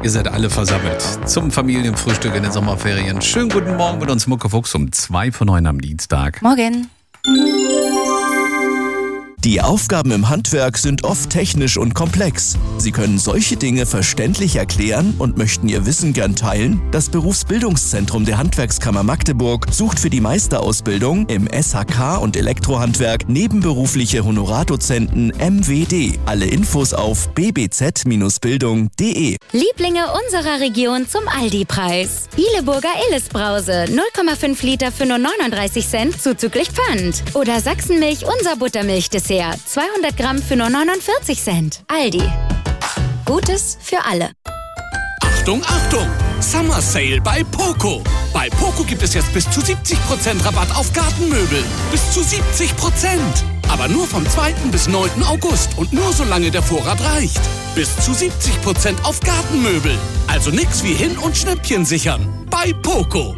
Ihr seid alle versammelt zum Familienfrühstück in den Sommerferien. Schönen guten Morgen mit uns Muckefuchs um 8:55 am Dienstag. Morgen. Die Aufgaben im Handwerk sind oft technisch und komplex. Sie können solche Dinge verständlich erklären und möchten Ihr Wissen gern teilen? Das Berufsbildungszentrum der Handwerkskammer Magdeburg sucht für die Meisterausbildung im SHK und Elektrohandwerk nebenberufliche Honorardozenten MWD. Alle Infos auf bbz-bildung.de. Lieblinge unserer Region zum Aldi-Preis. Bieleburger Illes-Brause, 0,5 Liter für nur 39 Cent zuzüglich Pfand. Oder Sachsenmilch, unser Buttermilch-Dessert, 200 Gramm für nur 49 Cent. Aldi. Gutes für alle. Achtung, Achtung! Summer Sale bei Poco. Bei Poco gibt es jetzt bis zu 70% Rabatt auf Gartenmöbel. Bis zu 70%! Aber nur vom 2. bis 9. August und nur solange der Vorrat reicht. Bis zu 70% auf Gartenmöbel. Also nix wie hin- und Schnäppchen sichern. Bei Poco.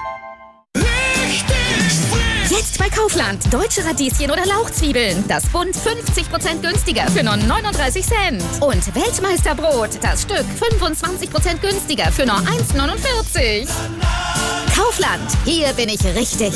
Jetzt bei Kaufland. Deutsche Radieschen oder Lauchzwiebeln. Das Bund 50% günstiger für nur 39 Cent. Und Weltmeisterbrot. Das Stück 25% günstiger für nur 1,49. Kaufland. Hier bin ich richtig.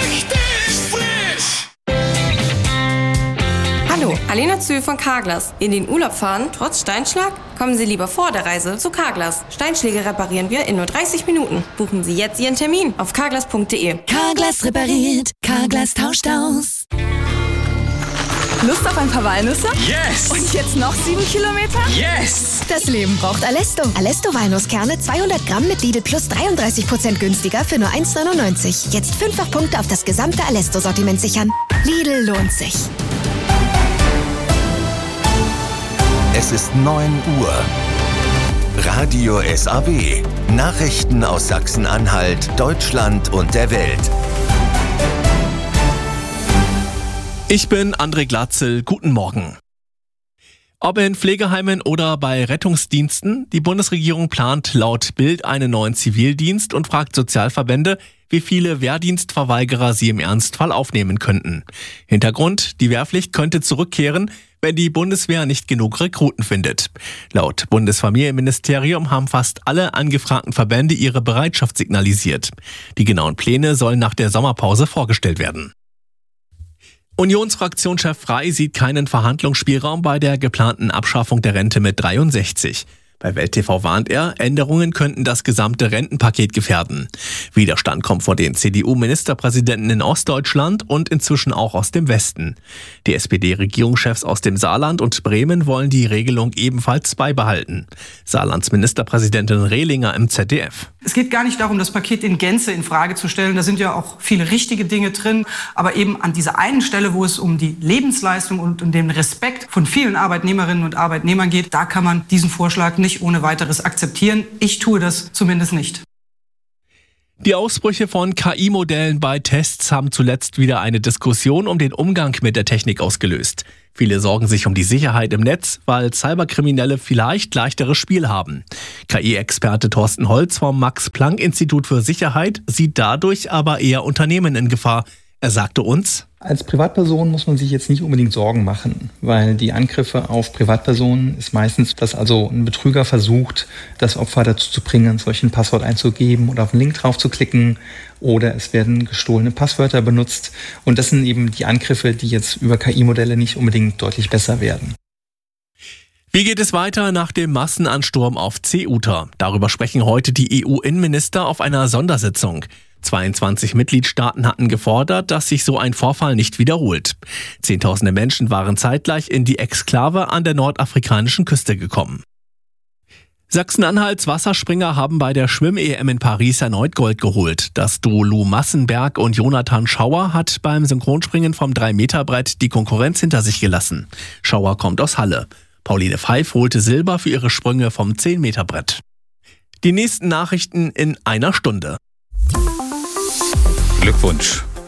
Hallo, Alena Zühl von Carglass. In den Urlaub fahren, trotz Steinschlag? Kommen Sie lieber vor der Reise zu Carglass. Steinschläge reparieren wir in nur 30 Minuten. Buchen Sie jetzt Ihren Termin auf carglass.de. Carglass repariert, Carglass tauscht aus. Lust auf ein paar Walnüsse? Yes! Und jetzt noch 7 Kilometer? Yes! Das Leben braucht Alesto. Alesto Walnusskerne 200 Gramm mit Lidl Plus 33% günstiger für nur 1,99. Jetzt 5-fach Punkte auf das gesamte Alesto-Sortiment sichern. Lidl lohnt sich. Es ist 9 Uhr. Radio SAW. Nachrichten aus Sachsen-Anhalt, Deutschland und der Welt. Ich bin André Glatzel. Guten Morgen. Ob in Pflegeheimen oder bei Rettungsdiensten, die Bundesregierung plant laut Bild einen neuen Zivildienst und fragt Sozialverbände, wie viele Wehrdienstverweigerer sie im Ernstfall aufnehmen könnten. Hintergrund: Die Wehrpflicht könnte zurückkehren, wenn die Bundeswehr nicht genug Rekruten findet. Laut Bundesfamilienministerium haben fast alle angefragten Verbände ihre Bereitschaft signalisiert. Die genauen Pläne sollen nach der Sommerpause vorgestellt werden. Unionsfraktionschef Frey sieht keinen Verhandlungsspielraum bei der geplanten Abschaffung der Rente mit 63. Bei Welt TV warnt er, Änderungen könnten das gesamte Rentenpaket gefährden. Widerstand kommt von den CDU-Ministerpräsidenten in Ostdeutschland und inzwischen auch aus dem Westen. Die SPD-Regierungschefs aus dem Saarland und Bremen wollen die Regelung ebenfalls beibehalten. Saarlands Ministerpräsidentin Rehlinger im ZDF. Es geht gar nicht darum, das Paket in Gänze in Frage zu stellen. Da sind ja auch viele richtige Dinge drin. Aber eben an dieser einen Stelle, wo es um die Lebensleistung und um den Respekt von vielen Arbeitnehmerinnen und Arbeitnehmern geht, da kann man diesen Vorschlag nicht ohne weiteres akzeptieren. Ich tue das zumindest nicht. Die Ausbrüche von KI-Modellen bei Tests haben zuletzt wieder eine Diskussion um den Umgang mit der Technik ausgelöst. Viele sorgen sich um die Sicherheit im Netz, weil Cyberkriminelle vielleicht leichteres Spiel haben. KI-Experte Thorsten Holz vom Max-Planck-Institut für Sicherheit sieht dadurch aber eher Unternehmen in Gefahr. Er sagte uns: Als Privatperson muss man sich jetzt nicht unbedingt Sorgen machen, weil die Angriffe auf Privatpersonen ist meistens, dass also ein Betrüger versucht, das Opfer dazu zu bringen, ein solches Passwort einzugeben oder auf einen Link drauf zu klicken, oder es werden gestohlene Passwörter benutzt. Und das sind eben die Angriffe, die jetzt über KI-Modelle nicht unbedingt deutlich besser werden. Wie geht es weiter nach dem Massenansturm auf Ceuta? Darüber sprechen heute die EU-Innenminister auf einer Sondersitzung. 22 Mitgliedstaaten hatten gefordert, dass sich so ein Vorfall nicht wiederholt. Zehntausende Menschen waren zeitgleich in die Exklave an der nordafrikanischen Küste gekommen. Sachsen-Anhalts Wasserspringer haben bei der Schwimm-EM in Paris erneut Gold geholt. Das Duo Lou Massenberg und Jonathan Schauer hat beim Synchronspringen vom 3-Meter-Brett die Konkurrenz hinter sich gelassen. Schauer kommt aus Halle. Pauline Pfeif holte Silber für ihre Sprünge vom 10-Meter-Brett. Die nächsten Nachrichten in einer Stunde. Glückwunsch.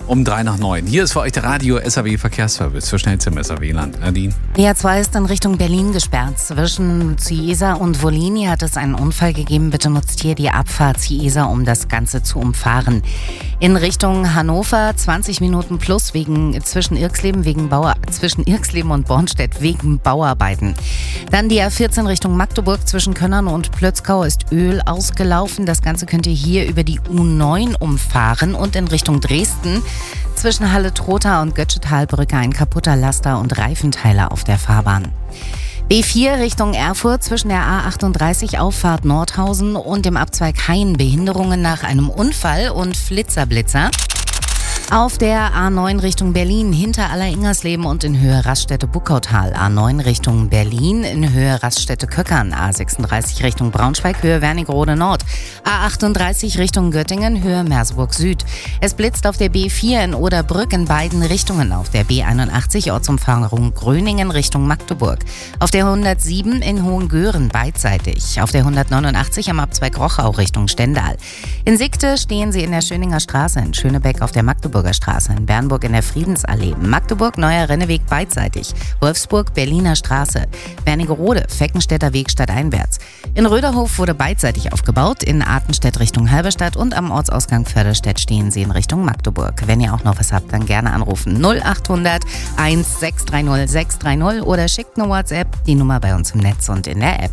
um 8:03. Hier ist für euch der Radio SAW Verkehrsservice für schnellstem SAW-Land. Nadine? Die A2 ist in Richtung Berlin gesperrt. Zwischen Ciesa und Volini hat es einen Unfall gegeben. Bitte nutzt hier die Abfahrt Ciesa, um das Ganze zu umfahren. In Richtung Hannover 20 Minuten plus zwischen Irxleben und Bornstedt wegen Bauarbeiten. Dann die A14 Richtung Magdeburg zwischen Könnern und Plötzkau ist Öl ausgelaufen. Das Ganze könnt ihr hier über die U9 umfahren und in Richtung Dresden zwischen Halle-Trotha und Götschethalbrücke ein kaputter Laster und Reifenteiler auf der Fahrbahn. B4 Richtung Erfurt zwischen der A38 Auffahrt Nordhausen und dem Abzweig Hain Behinderungen nach einem Unfall und Flitzer-Blitzer. Auf der A9 Richtung Berlin hinter Aller-Ingersleben und in Höhe Raststätte Buckautal. A9 Richtung Berlin in Höhe Raststätte Köckern. A36 Richtung Braunschweig, Höhe Wernigerode Nord. A38 Richtung Göttingen, Höhe Merseburg Süd. Es blitzt auf der B4 in Oderbrück in beiden Richtungen. Auf der B81 Ortsumfahrung Gröningen Richtung Magdeburg. Auf der 107 in Hohengören beidseitig. Auf der 189 am Abzweig Rochau Richtung Stendal. In Siegte stehen Sie in der Schöninger Straße, in Schönebeck auf der Magdeburger Straße, in Bernburg in der Friedensallee, Magdeburg Neuer Renneweg beidseitig, Wolfsburg Berliner Straße, Wernigerode Feckenstädter Weg stadteinwärts. In Röderhof wurde beidseitig aufgebaut, in Artenstedt Richtung Halberstadt und am Ortsausgang Förderstedt stehen Sie in Richtung Magdeburg. Wenn ihr auch noch was habt, dann gerne anrufen 0800 1630 630 oder schickt eine WhatsApp, die Nummer bei uns im Netz und in der App.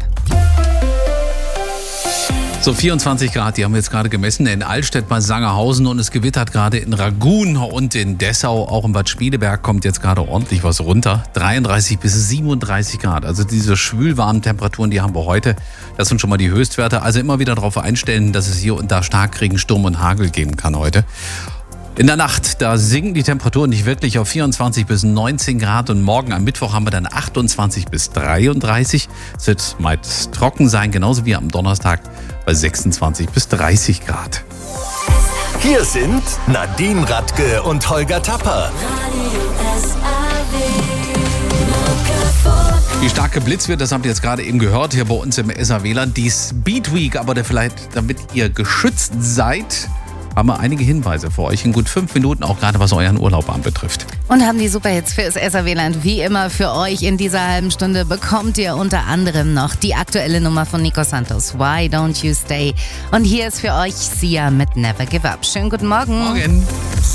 So 24 Grad, die haben wir jetzt gerade gemessen in Altstedt bei Sangerhausen und es gewittert gerade in Ragun und in Dessau. Auch in Bad Spieleberg kommt jetzt gerade ordentlich was runter. 33 bis 37 Grad. Also diese schwülwarmen Temperaturen, die haben wir heute. Das sind schon mal die Höchstwerte. Also immer wieder darauf einstellen, dass es hier und da Starkregen, Sturm und Hagel geben kann heute. In der Nacht, da sinken die Temperaturen nicht wirklich auf 24 bis 19 Grad und morgen am Mittwoch haben wir dann 28 bis 33. Es wird meist trocken sein, genauso wie am Donnerstag bei 26 bis 30 Grad. Hier sind Nadine Radke und Holger Tapper. Wie stark geblitzt wird, das habt ihr jetzt gerade eben gehört, hier bei uns im SAW-Land. Die Speed Week, aber vielleicht, damit ihr geschützt seid, haben wir einige Hinweise für euch in gut 5 Minuten, auch gerade was euren Urlaub anbetrifft. Und haben die Superhits fürs SAW-Land wie immer für euch. In dieser halben Stunde bekommt ihr unter anderem noch die aktuelle Nummer von Nico Santos, Why Don't You Stay? Und hier ist für euch Sia mit Never Give Up. Schönen guten Morgen. Morgen.